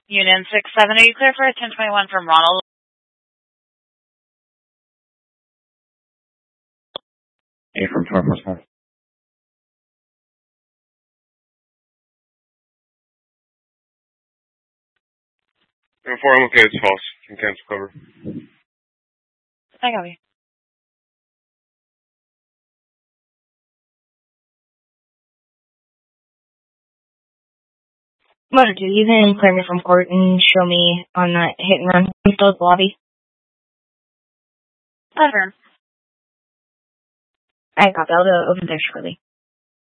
Union 6-7, are you clear for a 1021 from Ronald? A from 24-7. Inform located is false. Can cancel cover. I got you. Motor 2, you can clear me from court and show me on that hit and run. I'm still at the lobby. Confirm. I copy. I'll go over there shortly.